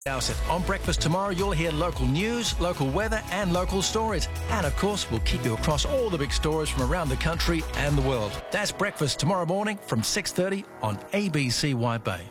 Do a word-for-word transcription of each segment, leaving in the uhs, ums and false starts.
Dowsett. On Breakfast tomorrow, you'll hear local news, local weather and local stories. And, of course, we'll keep you across all the big stories from around the country and the world. That's Breakfast tomorrow morning from six thirty on A B C Wide Bay.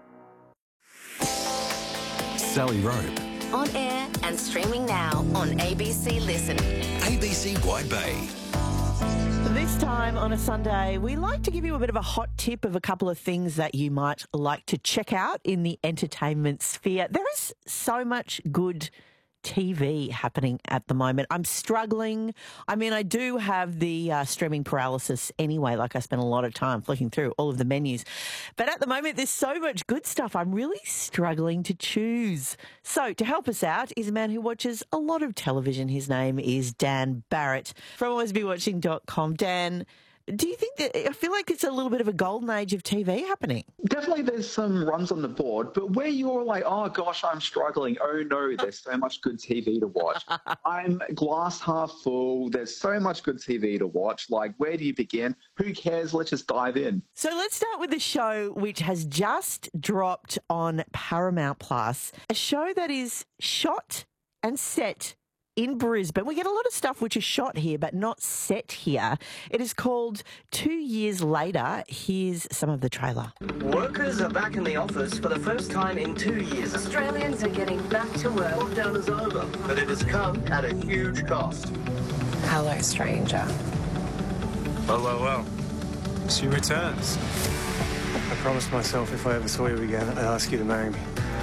Sally Rope. On air and streaming now on A B C Listen. A B C Wide Bay. This time on a Sunday, we like to give you a bit of a hot tip of a couple of things that you might like to check out in the entertainment sphere. There is so much good T V happening at the moment. I'm struggling. I mean, I do have the uh, streaming paralysis anyway, like I spent a lot of time flicking through all of the menus. But at the moment, there's so much good stuff. I'm really struggling to choose. So to help us out is a man who watches a lot of television. His name is Dan Barrett from always be watching dot com. Dan, do you think that, I feel like it's a little bit of a golden age of T V happening? Definitely there's some runs on the board, but where you're like, oh gosh, I'm struggling. Oh no, there's so much good T V to watch. I'm glass half full. There's so much good T V to watch. Like, where do you begin? Who cares? Let's just dive in. So let's start with the show which has just dropped on Paramount Plus, a show that is shot and set in Brisbane. We get a lot of stuff which is shot here but not set here. It is called Two Years Later. Here's some of the trailer. Workers are back in the office for the first time in two years. Australians are getting back to work. Lockdown is over, but it has come at a huge cost. Hello, stranger. Hello, well. She returns. I promised myself if I ever saw you again, I'd ask you to marry me.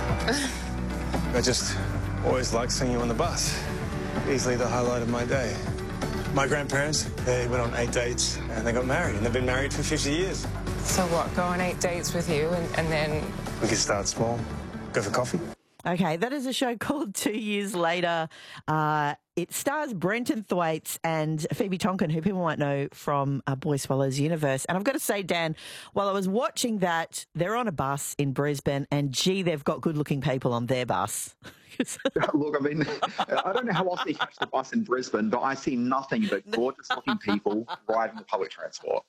I just always liked seeing you on the bus. Easily the highlight of my day. My grandparents, they went on eight dates and they got married, and they've been married for fifty years. So what, go on eight dates with you and, and then... We could start small, go for coffee. Okay, that is a show called Two Years Later. Uh, it stars Brenton Thwaites and Phoebe Tonkin, who people might know from uh, Boy Swallows Universe. And I've got to say, Dan, while I was watching that, they're on a bus in Brisbane, and gee, they've got good-looking people on their bus. Look, I mean, I don't know how often you catch the bus in Brisbane, but I see nothing but gorgeous-looking people riding the public transport.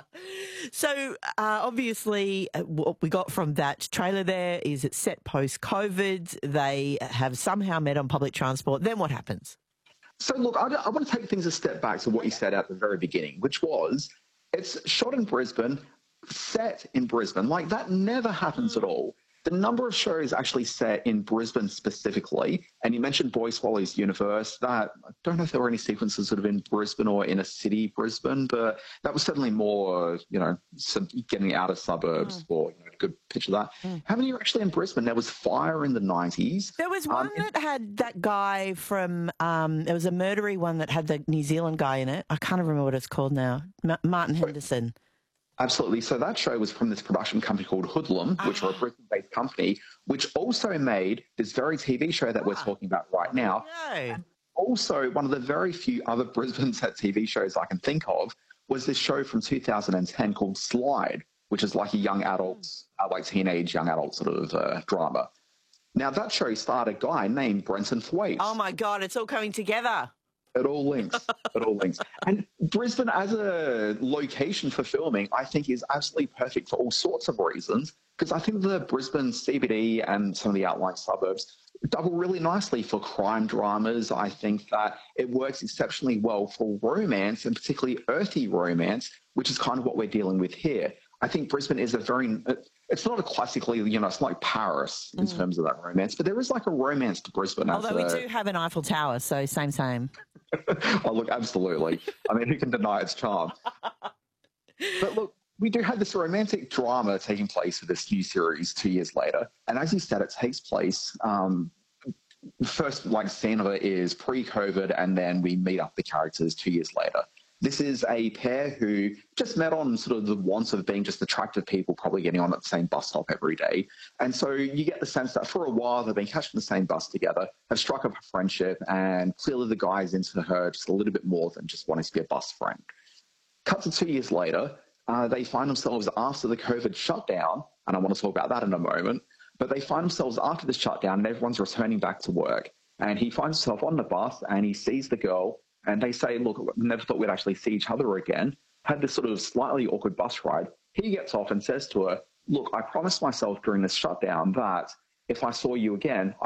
So, uh, obviously, uh, what we got from that trailer there is it's set post-COVID. They have somehow met on public transport. Then what happens? So, look, I, I want to take things a step back to what you said at the very beginning, which was it's shot in Brisbane, set in Brisbane. Like, that never happens at all. The number of shows actually set in Brisbane specifically, and you mentioned Boy Swallows Universe, that I don't know if there were any sequences sort of in Brisbane or in a city, Brisbane, but that was certainly more, you know, some getting out of suburbs mm. for, you know, a good picture of that. Mm. How many are actually in Brisbane? There was Fire in the nineties. There was one um, that had that guy from, um, there was a murdery one that had the New Zealand guy in it. I can't remember what it's called now. M- Martin Henderson. Absolutely. So that show was from this production company called Hoodlum, which ah. are a Brisbane-based company, which also made this very T V show that ah. we're talking about right now. No. And also, one of the very few other Brisbane set T V shows I can think of was this show from two thousand ten called Slide, which is like a young adult, uh, like teenage young adult sort of uh, drama. Now, that show starred a guy named Brenton Thwaites. Oh, my God, it's all coming together. It all links. It all links. And Brisbane as a location for filming, I think, is absolutely perfect for all sorts of reasons, because I think the Brisbane C B D and some of the outlying suburbs double really nicely for crime dramas. I think that it works exceptionally well for romance, and particularly earthy romance, which is kind of what we're dealing with here. I think Brisbane is a very, it's not a classically, you know, it's like Paris in mm. terms of that romance, but there is like a romance to Brisbane. Although we a, do have an Eiffel Tower, so same, same. Oh, look, absolutely. I mean, who can deny its charm? But look, we do have this romantic drama taking place for this new series two years later. And as you said, it takes place, um, the first like scene of it is pre-COVID, and then we meet up the characters two years later. This is a pair who just met on sort of the wants of being just attractive people, probably getting on at the same bus stop every day. And so you get the sense that for a while they've been catching the same bus together, have struck up a friendship, and clearly the guy's into her just a little bit more than just wanting to be a bus friend. Cut to two years later, uh, they find themselves after the COVID shutdown, and I want to talk about that in a moment, but they find themselves after the shutdown and everyone's returning back to work. And he finds himself on the bus and he sees the girl, and they say, look, never thought we'd actually see each other again. Had this sort of slightly awkward bus ride. He gets off and says to her, look, I promised myself during this shutdown that if I saw you again,